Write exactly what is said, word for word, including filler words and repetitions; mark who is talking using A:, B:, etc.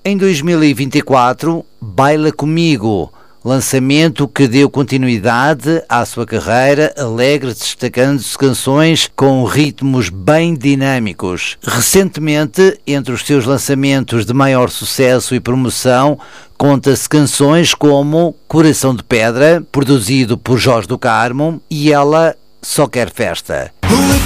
A: Em dois mil e vinte e quatro, Baila Comigo, lançamento que deu continuidade à sua carreira alegre, destacando-se canções com ritmos bem dinâmicos. Recentemente, entre os seus lançamentos de maior sucesso e promoção, conta-se canções como Coração de Pedra, produzido por Jorge do Carmo, e Ela Só Quer Festa.